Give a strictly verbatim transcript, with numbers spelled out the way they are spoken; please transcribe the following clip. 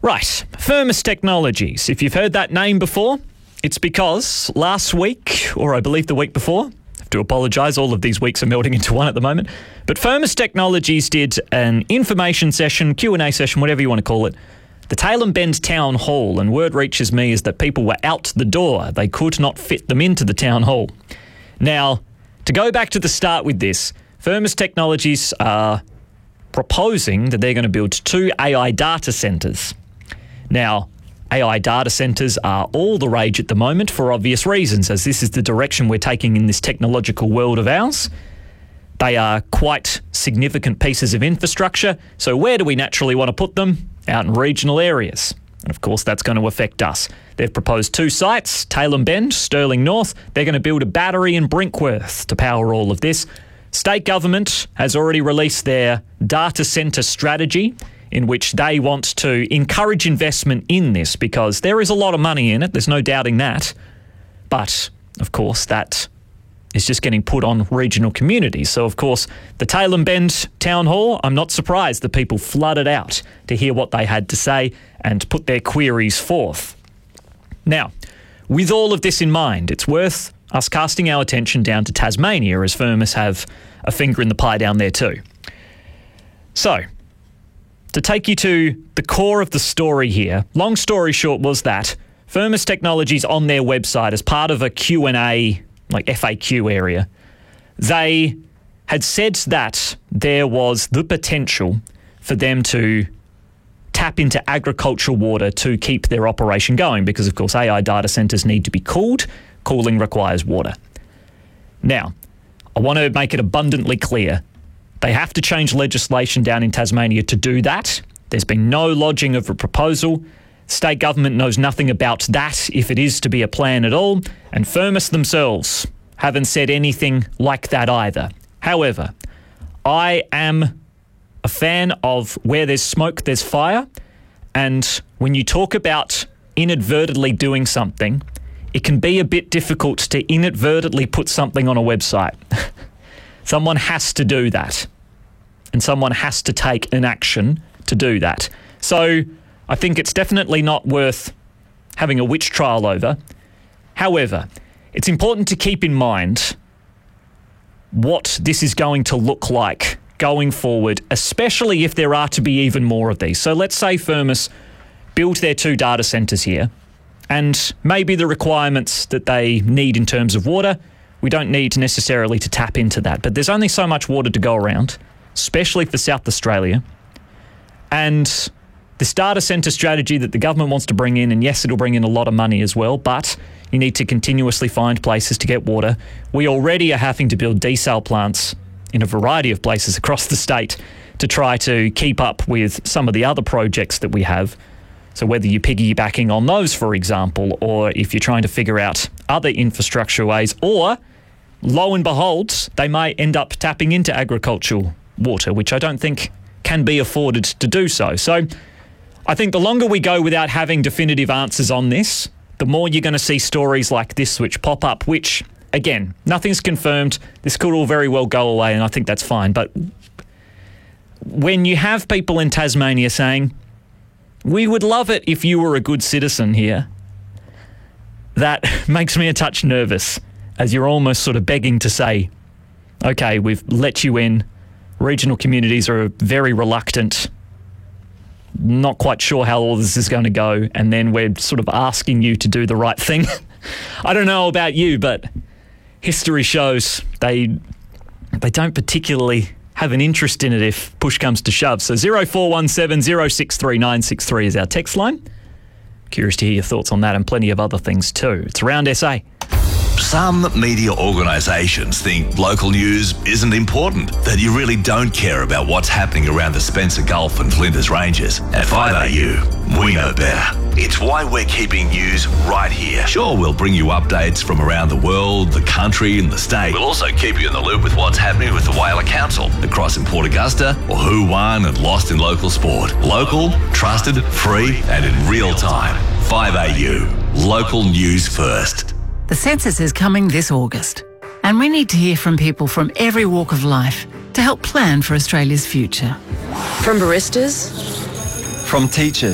Right, Firmus Technologies. If you've heard that name before, it's because last week, or I believe the week before, I have to apologise, all of these weeks are melting into one at the moment, but Firmus Technologies did an information session, Q and A session, whatever you want to call it, the Tailem Bend Town Hall, and word reaches me is that people were out the door. They could not fit them into the town hall. Now, to go back to the start with this, Firmus Technologies are proposing that they're going to build two A I data centres. Now, A I data centres are all the rage at the moment for obvious reasons, as this is the direction we're taking in this technological world of ours. They are quite significant pieces of infrastructure, so where do we naturally want to put them? Out in regional areas. And of course, that's going to affect us. They've proposed two sites, Tailem Bend, Stirling North. They're going to build a battery in Brinkworth to power all of this. State government has already released their data centre strategy, in which they want to encourage investment in this because there is a lot of money in it. There's no doubting that. But, of course, that is just getting put on regional communities. So, of course, the Tailem Bend Town Hall, I'm not surprised that people flooded out to hear what they had to say and put their queries forth. Now, with all of this in mind, it's worth us casting our attention down to Tasmania, as Firmus have a finger in the pie down there too. So, to take you to the core of the story here, long story short was that Firmus Technologies on their website, as part of a Q and A, like F A Q area, they had said that there was the potential for them to tap into agricultural water to keep their operation going because, of course, A I data centres need to be cooled. Cooling requires water. Now, I want to make it abundantly clear. They have to change legislation down in Tasmania to do that. There's been no lodging of a proposal. State government knows nothing about that, if it is to be a plan at all. And Firmus themselves haven't said anything like that either. However, I am a fan of where there's smoke, there's fire. And when you talk about inadvertently doing something, it can be a bit difficult to inadvertently put something on a website. Someone has to do that. And someone has to take an action to do that. So I think it's definitely not worth having a witch trial over. However, it's important to keep in mind what this is going to look like going forward, especially if there are to be even more of these. So let's say Firmus build their two data centres here, and maybe the requirements that they need in terms of water, we don't need necessarily to tap into that. But there's only so much water to go around, especially for South Australia. And this data centre strategy that the government wants to bring in, and yes, it'll bring in a lot of money as well, but you need to continuously find places to get water. We already are having to build desal plants in a variety of places across the state to try to keep up with some of the other projects that we have. So whether you're piggybacking on those, for example, or if you're trying to figure out other infrastructure ways, or lo and behold, they might end up tapping into agricultural water, which I don't think can be afforded to do so. So I think the longer we go without having definitive answers on this, the more you're going to see stories like this which pop up, which, again, nothing's confirmed. This could all very well go away, and I think that's fine. But when you have people in Tasmania saying, we would love it if you were a good citizen here, that makes me a touch nervous, as you're almost sort of begging to say, okay, we've let you in. Regional communities are very reluctant, not quite sure how all this is going to go, and then we're sort of asking you to do the right thing. I don't know about you, but history shows they they don't particularly have an interest in it if push comes to shove. So zero four one seven, zero six three nine six three is our text line. Curious to hear your thoughts on that and plenty of other things too. It's Around S A. Some media organisations think local news isn't important, that you really don't care about what's happening around the Spencer Gulf and Flinders Ranges. At five A U, we know better. It's why we're keeping news right here. Sure, we'll bring you updates from around the world, the country and the state. We'll also keep you in the loop with what's happening with the Whaler Council across in Port Augusta, or who won and lost in local sport. Local, trusted, free and in real time. five A U, local news first. The census is coming this August, and we need to hear from people from every walk of life to help plan for Australia's future. From baristas, from teachers,